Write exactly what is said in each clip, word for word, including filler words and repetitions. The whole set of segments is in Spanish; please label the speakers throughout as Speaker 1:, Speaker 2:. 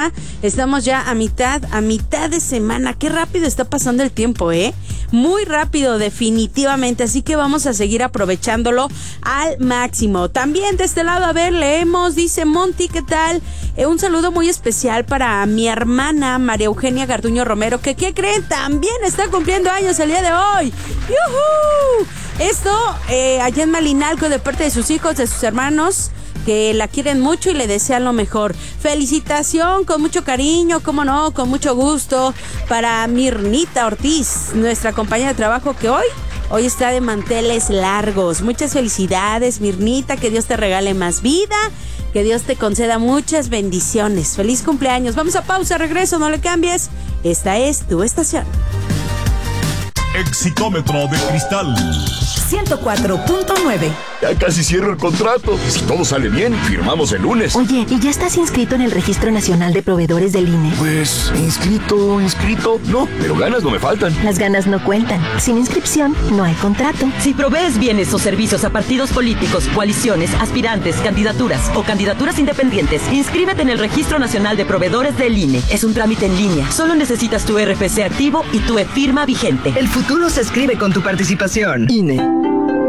Speaker 1: semana. Estamos ya a mitad, a mitad de semana. Qué rápido está pasando el tiempo, ¿eh? Muy rápido, definitivamente. Así que vamos a seguir aprovechándolo al máximo. También de este lado, a ver, leemos, dice Monty, ¿qué tal? Eh, un saludo muy especial para mi hermana María Eugenia Garduño Romero, que, ¿qué creen? También está cumpliendo años el día de hoy. ¡Yujú! Esto, eh, allá en Malinalco, de parte de sus hijos, de sus hermanos, que la quieren mucho y le desean lo mejor. Felicitación, con mucho cariño, cómo no, con mucho gusto, para Mirnita Ortiz, nuestra compañera de trabajo, que hoy, hoy está de manteles largos. Muchas felicidades, Mirnita, que Dios te regale más vida, que Dios te conceda muchas bendiciones. Feliz cumpleaños. Vamos a pausa, regreso, no le cambies. Esta es tu estación.
Speaker 2: Exitômetro de Cristal
Speaker 3: ciento cuatro punto nueve.
Speaker 4: Ya casi cierro el contrato. Si todo sale bien, firmamos el lunes.
Speaker 5: Oye, ¿y ya estás inscrito en el Registro Nacional de Proveedores del I N E?
Speaker 4: Pues, inscrito, inscrito, no, pero ganas no me faltan.
Speaker 5: Las ganas no cuentan. Sin inscripción, no hay contrato.
Speaker 6: Si provees bienes o servicios a partidos políticos, coaliciones, aspirantes, candidaturas o candidaturas independientes, inscríbete en el Registro Nacional de Proveedores del I N E. Es un trámite en línea. Solo necesitas tu R F C activo y tu e-firma vigente.
Speaker 7: El futuro se escribe con tu participación.
Speaker 3: I N E.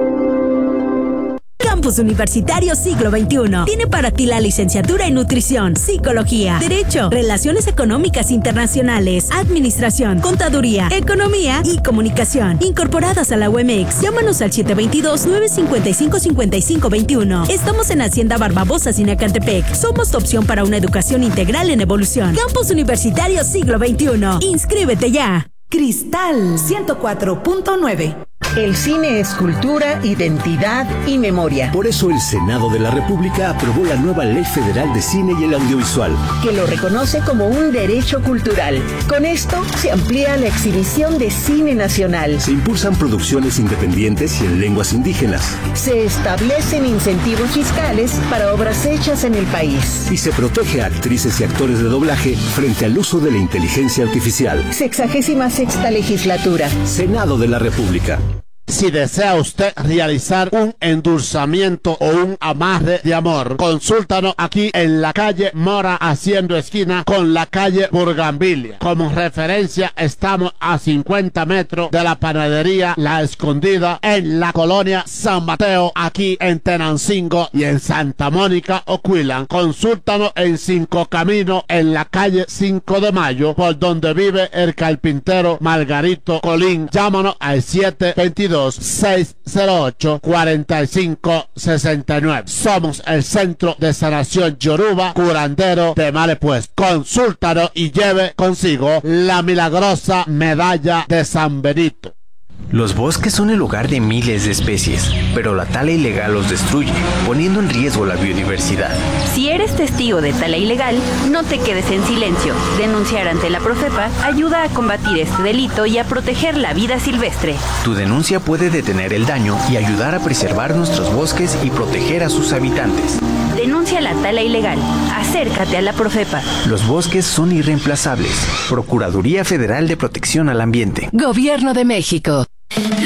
Speaker 3: Campus Universitario Siglo veintiuno tiene para ti la licenciatura en Nutrición, Psicología, Derecho, Relaciones Económicas Internacionales, Administración, Contaduría, Economía y Comunicación, incorporadas a la U E M E X. Llámanos al siete dos dos, nueve cinco cinco, cinco cinco dos uno. Estamos en Hacienda Barbabosa, Sinacantepec. Somos tu opción para una educación integral en evolución. Campus Universitario Siglo veintiuno. ¡Inscríbete ya! Cristal ciento cuatro punto nueve.
Speaker 7: El cine es cultura, identidad y memoria.
Speaker 8: Por eso el Senado de la República aprobó la nueva Ley Federal de Cine y el Audiovisual,
Speaker 7: que lo reconoce como un derecho cultural. Con esto se amplía la exhibición de cine nacional.
Speaker 8: Se impulsan producciones independientes y en lenguas indígenas.
Speaker 7: Se establecen incentivos fiscales para obras hechas en el país.
Speaker 8: Y se protege a actrices y actores de doblaje frente al uso de la inteligencia artificial.
Speaker 7: Sexagésima sexta legislatura.
Speaker 8: Senado de la República.
Speaker 9: Si desea usted realizar un endulzamiento o un amarre de amor, consúltanos aquí en la calle Mora, haciendo esquina con la calle Burgambilia. Como referencia, estamos a cincuenta metros de la panadería La Escondida en la colonia San Mateo, aquí en Tenancingo, y en Santa Mónica, Oquillan. Consúltanos en Cinco Caminos, en la calle cinco de mayo, por donde vive el carpintero Margarito Colín. Llámanos al siete dos dos, seis cero ocho, cuatro cinco seis nueve. Somos el Centro de Sanación Yoruba, curandero de Malepuesto. Consúltanos y lleve consigo la milagrosa medalla de San Benito.
Speaker 10: Los bosques son el hogar de miles de especies, pero la tala ilegal los destruye, poniendo en riesgo la biodiversidad.
Speaker 11: Si eres testigo de tala ilegal, no te quedes en silencio. Denunciar ante la Profepa ayuda a combatir este delito y a proteger la vida silvestre.
Speaker 10: Tu denuncia puede detener el daño y ayudar a preservar nuestros bosques y proteger a sus habitantes.
Speaker 11: Denuncia la tala ilegal. Acércate a la Profepa.
Speaker 10: Los bosques son irreemplazables. Procuraduría Federal de Protección al Ambiente.
Speaker 3: Gobierno de México.